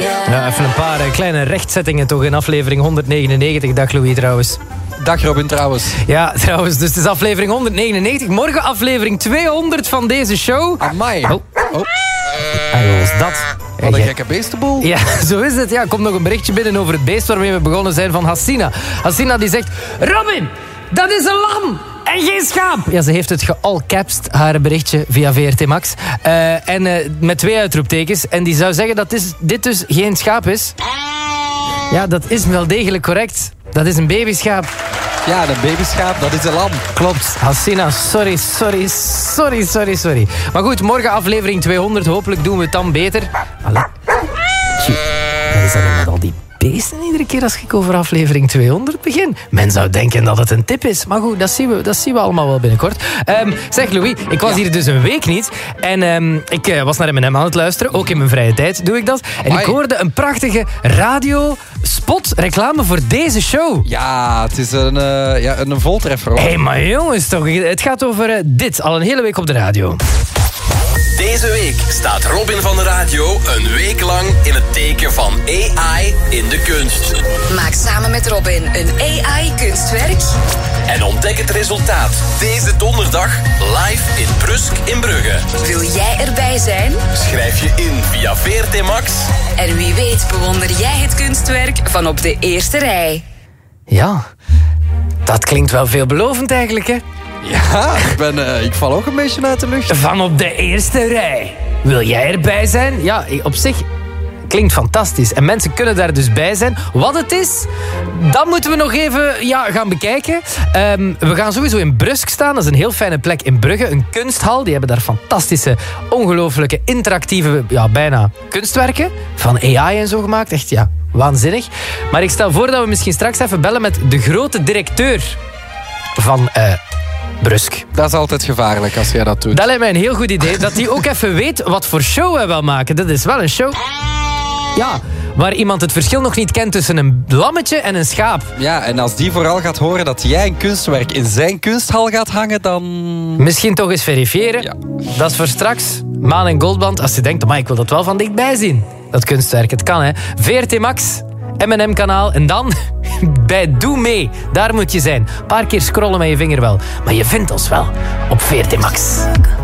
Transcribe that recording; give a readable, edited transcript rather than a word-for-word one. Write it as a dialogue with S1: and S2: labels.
S1: Ja, even een paar kleine rechtzettingen toch in aflevering 199. Dag Louis trouwens.
S2: Dag Robin trouwens.
S1: Ja, trouwens, dus het is aflevering 199. Morgen aflevering 200 van deze show.
S2: Amai.
S1: Oh. En wat was dat?
S2: Wat een gekke beestenboel.
S1: Ja, zo is het. Ja, er komt nog een berichtje binnen over het beest waarmee we begonnen zijn van Hassina. Hassina die zegt... Robin, dat is een lam en geen schaap. Ja, ze heeft het geallcapsed, haar berichtje via VRT Max. Met 2 uitroeptekens. En die zou zeggen dat dit dus geen schaap is. Ja, dat is wel degelijk correct. Dat is een babyschaap.
S2: Ja, een babyschaap, dat is een lam.
S1: Klopt. Hassina, sorry. Maar goed, morgen aflevering 200. Hopelijk doen we het dan beter. Allee. Wat is dat dan met al die beesten iedere keer als ik over aflevering 200 begin? Men zou denken dat het een tip is. Maar goed, dat zien we allemaal wel binnenkort. Zeg Louis, ik was hier dus een week niet. En ik was naar M&M aan het luisteren. Ook in mijn vrije tijd doe ik dat. En ik hoorde een prachtige radiospot reclame voor deze show.
S2: Ja, het is een voltreffer.
S1: Hé, maar jongens toch. Het gaat over dit. Al een hele week op de radio.
S3: Deze week staat Robin van de Radio een week lang in het teken van AI in de kunst.
S4: Maak samen met Robin een AI-kunstwerk.
S3: En ontdek het resultaat deze donderdag live in Brusk in Brugge.
S4: Wil jij erbij zijn?
S3: Schrijf je in via VRT Max.
S4: En wie weet bewonder jij het kunstwerk van op de eerste rij.
S1: Ja, dat klinkt wel veelbelovend eigenlijk, hè?
S2: Ja, ik val ook een beetje uit de lucht.
S1: Van op de eerste rij. Wil jij erbij zijn? Ja, op zich klinkt fantastisch. En mensen kunnen daar dus bij zijn. Wat het is, dat moeten we nog even gaan bekijken. We gaan sowieso in Brusk staan. Dat is een heel fijne plek in Brugge. Een kunsthal. Die hebben daar fantastische, ongelooflijke, interactieve, bijna kunstwerken. Van AI en zo gemaakt. Echt, waanzinnig. Maar ik stel voor dat we misschien straks even bellen met de grote directeur van... Brusk.
S2: Dat is altijd gevaarlijk als jij dat doet.
S1: Dat lijkt mij een heel goed idee. Dat hij ook even weet wat voor show hij wil maken. Dat is wel een show... Ja, waar iemand het verschil nog niet kent tussen een lammetje en een schaap.
S2: Ja, en als die vooral gaat horen dat jij een kunstwerk in zijn kunsthal gaat hangen, dan...
S1: Misschien toch eens verifiëren. Ja. Dat is voor straks. Maan en Goldband. Als je denkt, maar ik wil dat wel van dichtbij zien. Dat kunstwerk, het kan hè. VRT Max, M&M-kanaal en dan... bij Doe Mee. Daar moet je zijn. Een paar keer scrollen met je vinger wel. Maar je vindt ons wel op VRT Max.